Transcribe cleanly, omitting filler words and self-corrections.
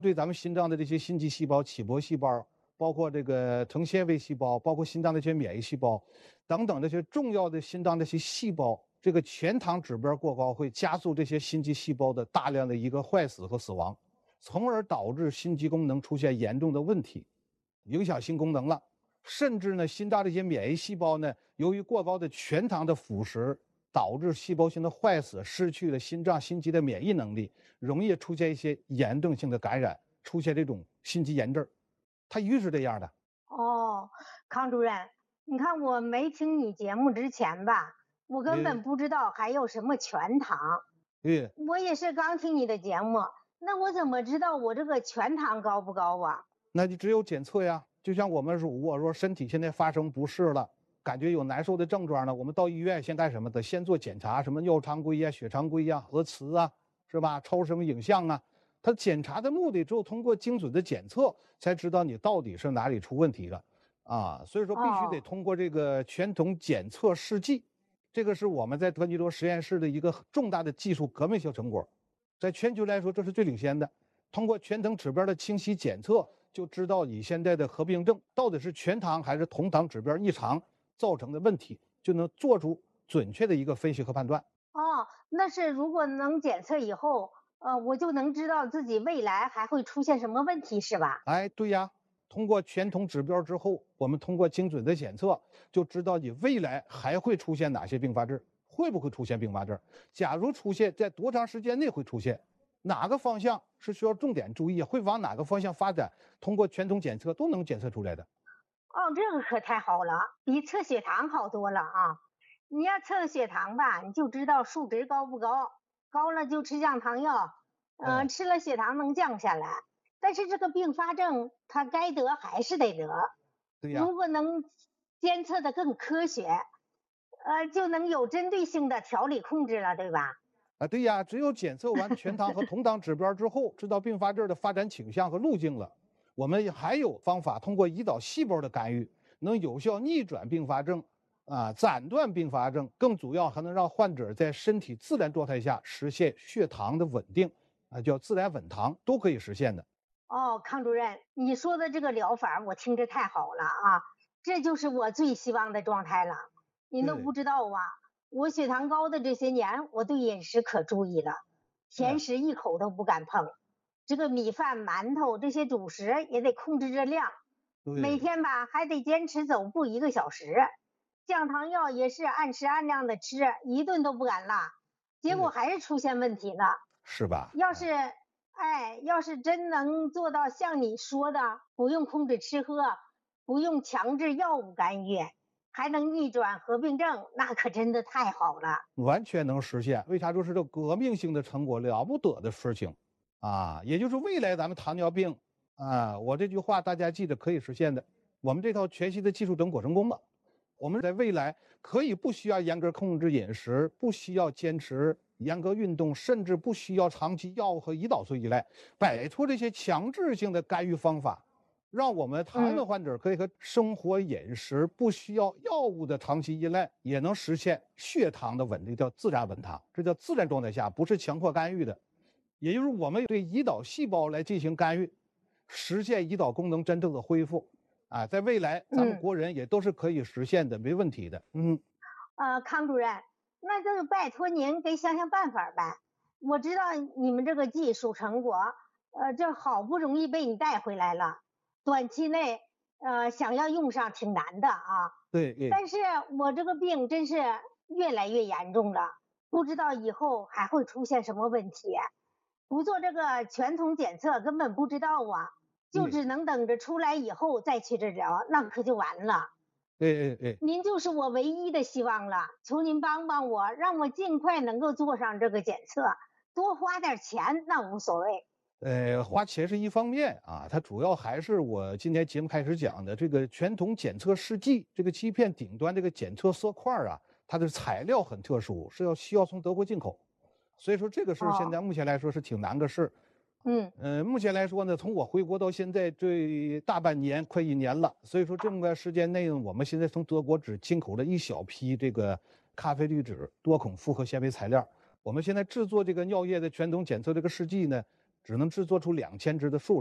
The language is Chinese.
对咱们心脏的这些心肌细胞、起搏细胞，包括这个成纤维细胞，包括心脏的这些免疫细胞等等这些重要的心脏这些细胞，这个全糖指标过高会加速这些心肌细胞的大量的一个坏死和死亡，从而导致心肌功能出现严重的问题，影响心功能了。甚至呢，心脏这些免疫细胞呢，由于过高的全糖的腐蚀，导致细胞性的坏死，失去了心脏心肌的免疫能力，容易出现一些严重性的感染，出现这种心肌炎症。它一直是这样的。 哦，康主任，你看我没听你节目之前吧，我根呃本不知道还有什么全糖。 呃， 我也是刚听你的节目，那我怎么知道我这个全糖高不高啊？ 那就只有检测呀。就像我们如果说身体现在发生不适了，感觉有难受的症状呢，我们到医院先干什么的？先做检查，什么尿常规呀、血常规呀、核磁啊，是吧？超声影像啊。它检查的目的只有通过精准的检测，才知道你到底是哪里出问题了啊。所以说，必须得哦， 通过这个全瞳检测试剂，这个是我们在德尼罗实验室的一个重大的技术革命性成果，在全球来说这是最领先的。通过全糖指标的清晰检测，就知道你现在的合并症到底是全糖还是同糖指标异常造成的问题，就能做出准确的一个分析和判断。 哦，那是如果能检测以后，我就能知道自己未来还会出现什么问题，是吧？ 哎，对呀，通过全酮指标之后，我们通过精准的检测，就知道你未来还会出现哪些并发症，会不会出现并发症？假如出现，在多长时间内会出现？哪个方向是需要重点注意，会往哪个方向发展？通过全酮检测都能检测出来的。 哦，这个可太好了，比测血糖好多了啊！你要测血糖吧，你就知道数值高不高，高了就吃降糖药， 嗯， 吃了血糖能降下来。但是这个并发症，它该得还是得得。 对呀。 如果能监测的更科学，就能有针对性的调理控制了，对吧？ 啊，对呀，只有检测完全糖和同糖指标之后，知道并发症的发展倾向和路径了，我们还有方法通过胰岛细胞的干预，能有效逆转并发症，斩断并发症，更主要还能让患者在身体自然状态下实现血糖的稳定，叫自然稳糖，都可以实现的。 哦，康主任，你说的这个疗法我听着太好了啊，这就是我最希望的状态了。您都对， 不知道啊，我血糖高的这些年，我对饮食可注意了，甜嗯， 食一口都不敢碰，这个米饭、馒头这些主食也得控制着量，每对， 天吧还得坚持走步1个小时，降糖药也是按时按量的吃，一顿都不敢落，结果对， 还是出现问题了。 是吧？ 要是要是真能做到像你说的，不用控制吃喝，不用强制药物干预，还能逆转合并症，那可真的太好了。 完全能实现。为啥？就是这革命性的成果，了不得的事情也就是未来咱们糖尿病我这句话大家记得可以实现的。我们这套全新的技术等果成功了。我们在未来可以不需要严格控制饮食，不需要坚持严格运动，甚至不需要长期药物和胰岛素依赖，摆脱这些强制性的干预方法，让我们糖尿病嗯， 患者可以和生活饮食不需要药物的长期依赖，也能实现血糖的稳定，叫自然稳糖。这叫自然状态下，不是强迫干预的。也就是我们对胰岛细胞来进行干预，实现胰岛功能真正的恢复。在未来咱们嗯， 国人也都是可以实现的，没问题的。嗯。 康主任，那就拜托您给想想办法呗。我知道你们这个技术成果，这好不容易被你带回来了，短期内想要用上挺难的啊。 对对。 但是我这个病真是越来越严重了，不知道以后还会出现什么问题。不做这个全统检测根本不知道啊，就对只能等着出来以后再去治疗，那可就完了。 对对对。 您就是我唯一的希望了，求您帮帮我，让我尽快能够做上这个检测，多花点钱那无所谓。 花钱是一方面它主要还是我今天节目开始讲的这个全瞳检测试剂，这个欺骗顶端这个检测色块它的材料很特殊，需要从德国进口，所以说这个事现哦， 在目前来说是挺难个事。 嗯， 目前来说呢，从我回国到现在这大半年，快1年了。所以说这么个时间内，我们现在从德国只进口了一小批这个咖啡滤纸多孔复合纤维材料。我们现在制作这个尿液的全瞳检测这个试剂呢， 只能制作出2000只的数量。